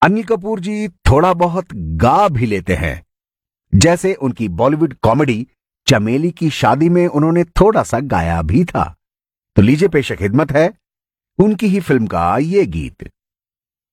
अनिल कपूर जी थोड़ा बहुत गा भी लेते हैं, जैसे उनकी बॉलीवुड कॉमेडी चमेली की शादी में उन्होंने थोड़ा सा गाया भी था। तो लीजिए पेश खिदमत है उनकी ही फिल्म का ये गीत।